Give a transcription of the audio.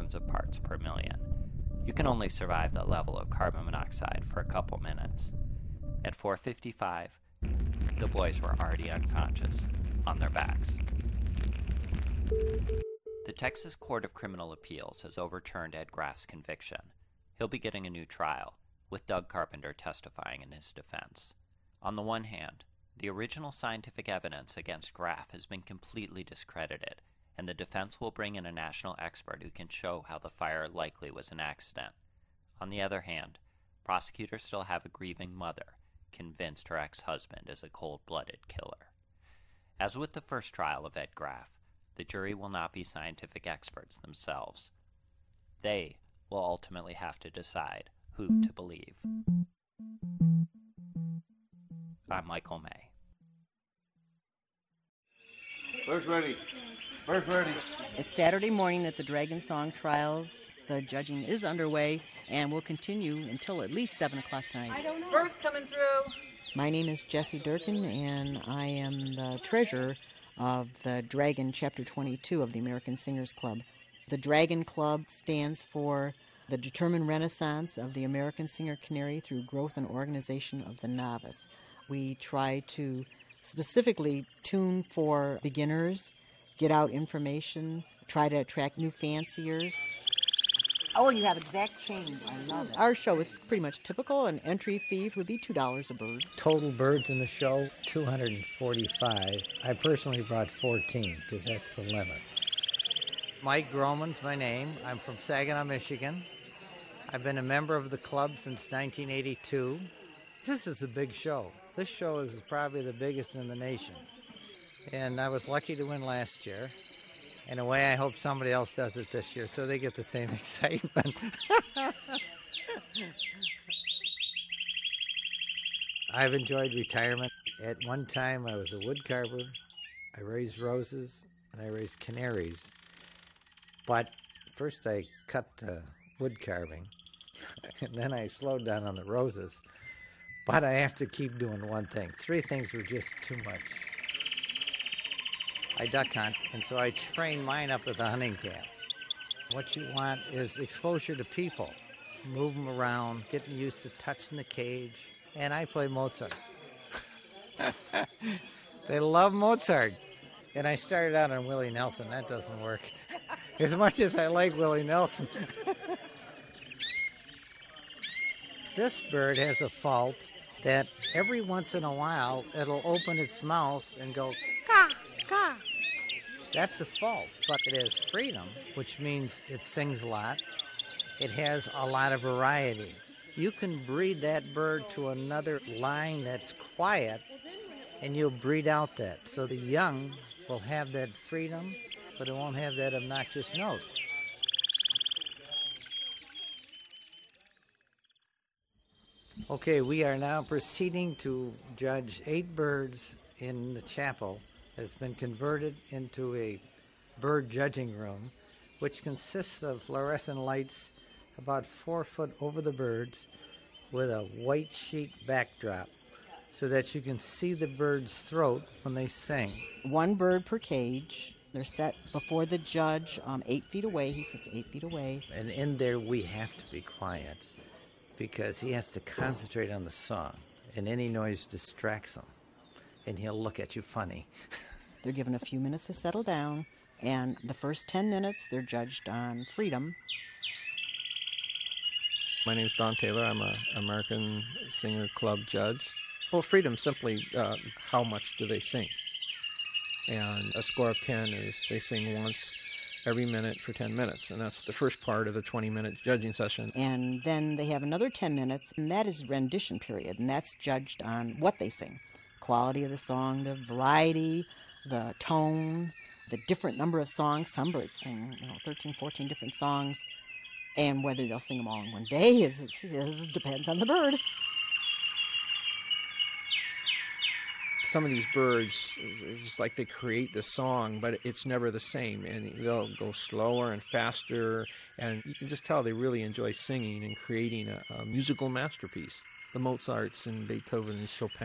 thousands of parts per million. You can only survive that level of carbon monoxide for a couple minutes. At 4:55, the boys were already unconscious, on their backs. The Texas Court of Criminal Appeals has overturned Ed Graff's conviction. He'll be getting a new trial, with Doug Carpenter testifying in his defense. On the one hand, the original scientific evidence against Graff has been completely discredited, and the defense will bring in a national expert who can show how the fire likely was an accident. On the other hand, prosecutors still have a grieving mother, convinced her ex-husband is a cold-blooded killer. As with the first trial of Ed Graff, the jury will not be scientific experts themselves. They will ultimately have to decide who to believe. I'm Michael May. First ready. First ready. It's Saturday morning at the Dragon Song Trials. The judging is underway and will continue until at least 7 o'clock tonight. Birds coming through. My name is Jessie Durkin, and I am the treasurer of the Dragon Chapter 22 of the American Singers Club. The Dragon Club stands for the determined renaissance of the American singer canary through growth and organization of the novice. We try to specifically tune for beginners, get out information, try to attract new fanciers. Oh, and you have exact change. I love it. Our show is pretty much typical. An entry fee would be $2 a bird. Total birds in the show, 245. I personally brought 14 because that's the limit. Mike Groman's my name. I'm from Saginaw, Michigan. I've been a member of the club since 1982. This is a big show. This show is probably the biggest in the nation. And I was lucky to win last year. In a way, I hope somebody else does it this year so they get the same excitement. I've enjoyed retirement. At one time, I was a wood carver. I raised roses, and I raised canaries. But first I cut the wood carving, and then I slowed down on the roses. But I have to keep doing one thing. 3 things were just too much. I duck hunt, and so I train mine up at the hunting camp. What you want is exposure to people. Move them around, getting used to touching the cage. And I play Mozart. They love Mozart. And I started out on Willie Nelson. That doesn't work. As much as I like Willie Nelson. This bird has a fault that every once in a while it'll open its mouth and go, caw, caw. That's a fault, but it has freedom, which means it sings a lot. It has a lot of variety. You can breed that bird to another line that's quiet, and you'll breed out that. So the young will have that freedom, but it won't have that obnoxious note. Okay, we are now proceeding to judge 8 birds in the chapel. It's been converted into a bird judging room, which consists of fluorescent lights about 4 foot over the birds with a white sheet backdrop so that you can see the bird's throat when they sing. 1 bird per cage. They're set before the judge 8 feet away. He sits 8 feet away. And in there we have to be quiet because he has to concentrate on the song, and any noise distracts him, and he'll look at you funny. They're given a few minutes to settle down, and the first 10 minutes they're judged on freedom. My name's Don Taylor. I'm an American Singer Club judge. Well, freedom simply how much do they sing? And a score of 10 is they sing once every minute for 10 minutes, and that's the first part of the 20-minute judging session. And then they have another 10 minutes, and that is rendition period, and that's judged on what they sing. Quality of the song, the variety, the tone, the different number of songs. Some birds sing 13, 14 different songs, and whether they'll sing them all in one day depends on the bird. Some of these birds, it's just like they create the song, but it's never the same, and they'll go slower and faster, and you can just tell they really enjoy singing and creating a musical masterpiece. The Mozarts and Beethoven and Chopin